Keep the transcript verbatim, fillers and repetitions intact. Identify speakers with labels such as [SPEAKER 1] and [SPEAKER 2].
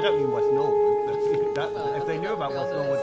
[SPEAKER 1] don't mean West Norwood. That, if they knew about West Norwood,